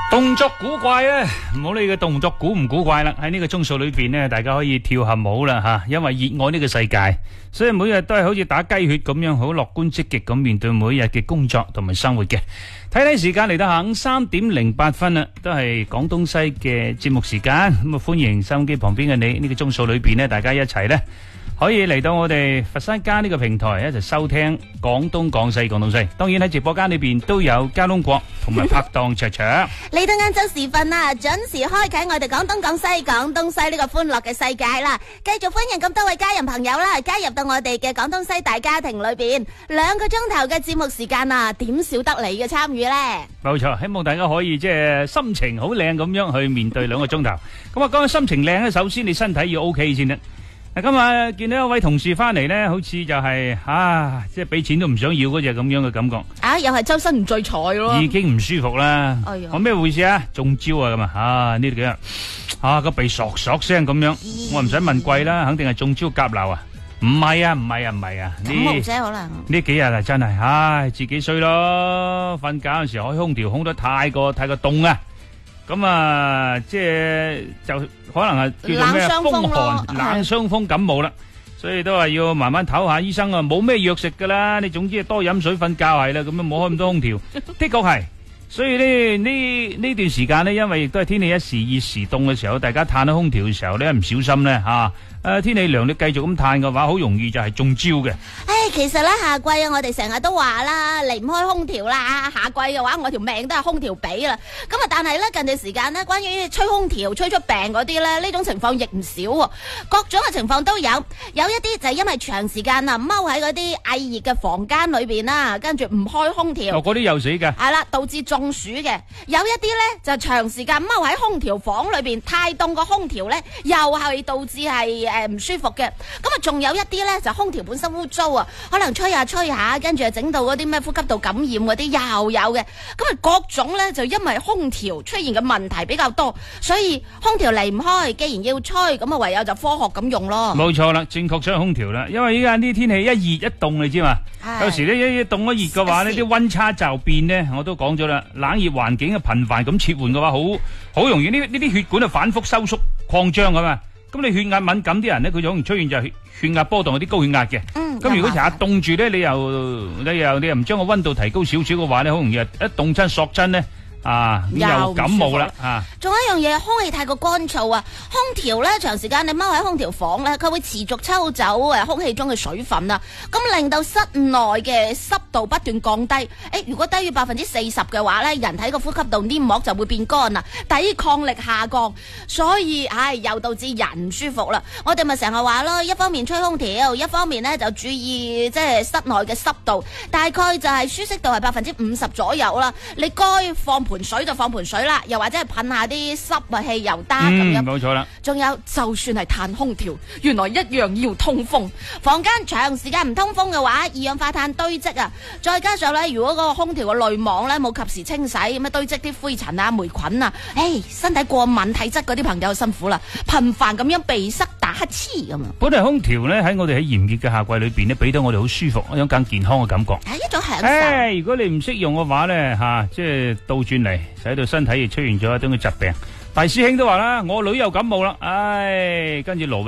動作古怪咧，唔好理佢動作古唔古怪啦。喺呢個鐘數裏邊咧，大家可以跳下舞啦吓，因為熱愛呢個世界，所以每日都係好似打雞血咁樣，好樂觀積極咁面對每日嘅工作同埋生活嘅。睇睇時間嚟到下午3:08啦，都係廣東西嘅節目時間。咁啊，歡迎收音機旁邊嘅你，呢個鐘數裏邊咧，大家一齊咧可以嚟到我哋佛山間呢個平台一齊收聽廣東廣西廣東西。當然喺直播間裏邊都有嘉龍國同埋拍檔卓卓。 嚟到晏晝時分啊，準時開啟我哋廣東廣西廣東西呢個歡樂嘅世界啦！繼續歡迎咁多位家人朋友啦，加入到我哋嘅廣東西大家庭裏邊。2個鐘頭嘅節目時間啊，點少得你嘅參與呢？ 冇錯，希望大家可以即係心情好靚咁樣去面對2個鐘頭。咁啊，講起心情靚咧，首先你身體要 OK 先得。今日見到一位同事翻嚟咧，好似就係即係俾錢都唔想要嗰隻咁樣嘅感覺。 又係周身唔聚財咯， 已經唔舒服啦。我咩回事啊？中招啊咁啊！呢幾日個鼻索索聲咁樣，我唔使問貴啦，肯定係中招甲流啊！唔係啊， 感冒啫可能。呢幾日啊，真係自己衰咯。瞓覺嘅時候開空調，空得太過凍啊！咁啊，即係就可能係叫做咩風寒、冷傷風感冒啦，所以都係要慢慢唞下。醫生啊，冇咩藥食噶啦，你總之係多飲水、瞓覺係啦，咁樣冇開咁多空調，的確係。所以呢段時間呢，因為亦都係天氣一時熱時凍嘅時候，大家嘆咗空調嘅時候呢，唔小心呢天氣涼，你繼續咁嘆嘅話，好容易就係中招嘅。 其實咧夏季啊，我哋成日都話啦，離唔開空調啦。夏季嘅話，我條命都係空調俾啦。咁啊，但係咧近段時間呢，關於吹空調吹出病嗰啲咧，呢種情況亦唔少。各種嘅情況都有，有一啲就係因為長時間啊踎喺嗰啲翳熱嘅房間裏邊啦，跟住唔開空調。 嗰啲又死嘅。係啦， 導致中暑嘅。有一啲咧就長時間踎喺空調房裏邊，太凍個空調咧，又係導致係唔舒服嘅。咁啊，仲有一啲咧就空調本身污糟啊，可能吹下吹下，跟住啊整到嗰啲咩呼吸道感染嗰啲又有嘅。咁啊，各種咧就因為空調出現嘅問題比較多，所以空調離唔開，既然要吹，咁啊唯有就科學咁用咯。冇錯啦，正確吹空調啦，因為依家啲天氣一熱一凍，你知嘛？有時咧一凍一熱嘅話呢，啲溫差就變呢，我都講咗啦，冷熱環境嘅頻繁咁切換嘅話，好容易呢啲血管啊反復收縮擴張噶嘛。咁你血壓敏感啲人呢，佢就容易出現就係血壓波動，有啲高血壓嘅。咁如果成日凍住呢，你又唔將個溫度提高少少嘅話呢，好容易一凍親索親呢。又感冒啦。 仲有一樣嘢，空氣太過乾燥啊，空調咧長時間你踎喺空調房咧，佢會持續抽走空氣中嘅水分啊，咁令到室內嘅濕度不斷降低。如果低於40%嘅話咧，人體個呼吸道黏膜就會變乾啦，抵抗力下降，所以又導致人唔舒服啦。我哋咪成日話咯，一方面吹空調，一方面咧就注意即係室內嘅濕度，大概就係舒適度係50%左右啦。你該放盆水就放盆水啦，又或者係噴下啲濕氣又得咁樣。冇錯啦。仲有就算係嘆空調，原來一樣要通風。房間長時間唔通風嘅話，二氧化碳堆積啊，再加上咧，如果嗰個空調嘅濾網咧冇及時清洗，咁啊堆積啲灰塵啊、霉菌啊，身體過敏體質嗰啲朋友辛苦啦，頻繁咁樣鼻塞打乞嗤咁啊。本嚟空調咧喺我哋喺炎熱嘅夏季裏邊咧，俾到我哋好舒服，一種更健康嘅感覺。係一種享受。如果你唔識用嘅話咧，即係倒轉嚟，使到身體亦出現咗一種嘅疾病。大師兄都話啦，我女又感冒啦，跟住羅